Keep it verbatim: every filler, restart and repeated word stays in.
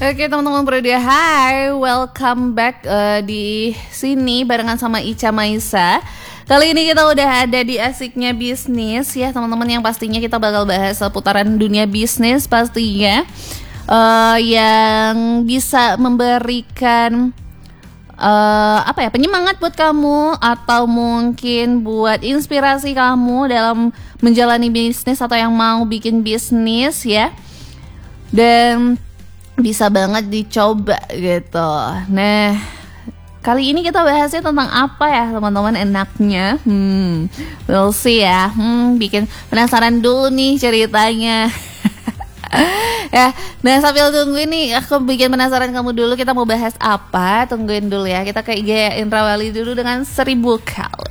Oke teman-teman Brodia, hai, welcome back uh, di sini barengan sama Ica Maisa. Kali ini kita udah ada di Asiknya Bisnis ya teman-teman, yang pastinya kita bakal bahas seputaran dunia bisnis pastinya, uh, yang bisa memberikan uh, apa ya penyemangat buat kamu, atau mungkin buat inspirasi kamu dalam menjalani bisnis atau yang mau bikin bisnis ya. Dan bisa banget dicoba gitu. Nah, kali ini kita bahasnya tentang apa ya teman-teman enaknya? Hmm, we'll see ya. Hmm, bikin penasaran dulu nih ceritanya. Ya, nah sambil tungguin nih, aku bikin penasaran kamu dulu. Kita mau bahas apa? Tungguin dulu ya. Kita ke I G Indra Wali dulu dengan seribu kali.